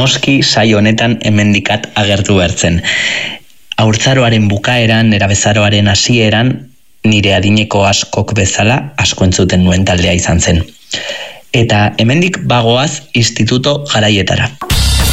noski saio honetan hemendikat agertu bertzen. Haurtzaroaren bukaeran, nerabezaroaren hasieran, nire adineko askok bezala asko entzuten nuen taldea izan zen. Eta hemendik bagoaz instituto garaietara.